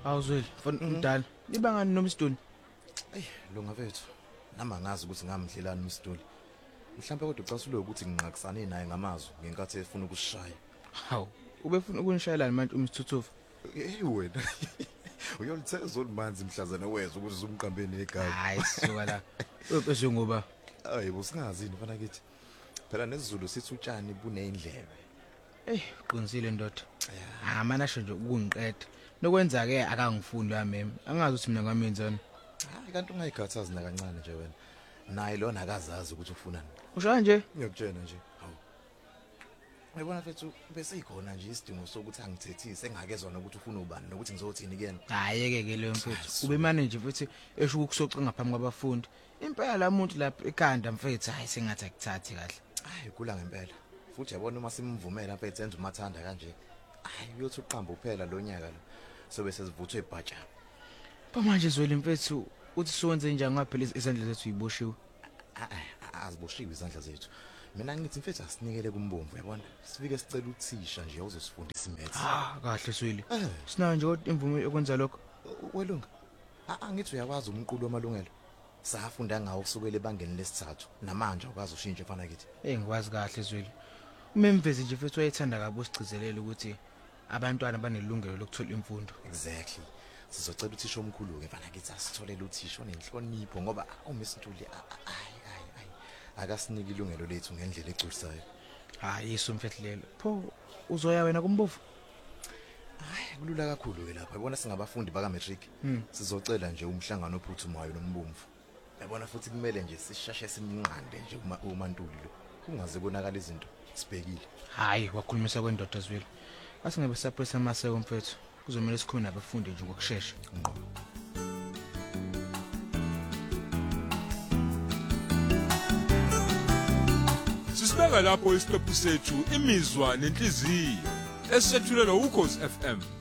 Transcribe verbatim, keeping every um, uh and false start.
Awuzweli, mfana umdala. Libangani nomsiduni? Ey, lunga vethu. Nama ngazi ukuthi ngamdlelani umsiduni. Mhlawumbe kodwa ucasule ukuthi nginqakisane naye ngamazwi ngenkathi efuna ukusishaya. Hawu, ubefuna ukunishayelana manje umsithuthuva. Hey wena. Uyolitheza olumanzi mhlazana wezwe ukuthi uzumqambeni egazi. Hayi suka la. Ubese ngoba Hayi busingazini mfana kithi. Phela nesizulu sithi utshani buneyindlebe. Eh, qinisile ndoda. Ah, mana sho nje ukungiqeda. Nokwenza ke akangifuni la mem. Angazi ukuthi mina ngamenzani. Hayi kanti ungayigathazi na kancane nje wena. Naye lona akazazi ukuthi ufunani. Usho nje? Ngiyakutshela nje. Hawu. Uyabona mfethu bese ikhona nje isidingo sokuthi angithethise engakezwana ukuthi ufuna ubani nokuthi ngizothini kuyena. Hayi ke leyo mfethu. Ube manager futhi esho ukusoca ngaphambi kwabafundi. Impela la muntu lapha ekhanda mfethu hayi sengathi akuthathi kahle. Hayi kula ngempela. Futhi yabona uma simvumela mfethu enza umathanda kanje. Hayi uyothi uqamba uphela lo nyaka lo. Sobe sesivuthwe ibhatsha. Ba manje zwele mfethu uthi siwenze njani ngaphela izandla zethu yiboshiwe. Aziboshiwe izandla zethu. Mina ngithi mfethu asinikele kumbomvu yabona. Sifike sicela uthisha nje uzosifundisa imaths. Ah kahle sweli. Sinayo nje kodwa imvume yokwenza lokho. Welunga. Ah ngithi uyakwazi umqulu wamalungelo. Safunda ngawo kusukela ebangeni lesithathu namanje ukwazi ushintshe mfana kithi. Eh ngikwazi kahle zweli. Umemvezi nje mfethu wayethanda kabi usigcizelele ukuthi abantwana banelungelo lokuthola imfundo. Exactly. Sizocela uthisha omkhulu ke mfana kithi asitholele uthisha onenhlonipho ngoba uMiss Ntuli ayi ayi ayi akasiniki ilungelo lethu ngendlela egculisayo. Hayi isomfehlelo. Pho uzoya wena kumbovu? Hayi kulula kakhulu ke lapha. Yabona singabafundi baka matric. Sizocela nje umhlangano ophuthumayo nombomvu. Yabona futhi kumele nje sishashe simnqande nje uma uMaNtuli lo. Kungaze konakala izinto sibhekile. Hayi wakhulumisa kwendoda zweli. Asingabe suppress amaseko mfethu. Kuzomela sikhona abafundi nje ngokusheshsha. Ngqo. Sisibeka lapho isiqephu sethu imizwa nenhliziyo esethulelwa uKhosi F M.